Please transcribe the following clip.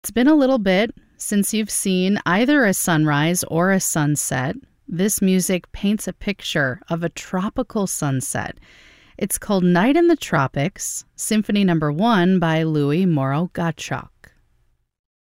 It's been a little bit since you've seen either a sunrise or a sunset. This music paints a picture of a tropical sunset. It's called Night in the Tropics, Symphony No. 1 by Louis Moreau Gottschalk.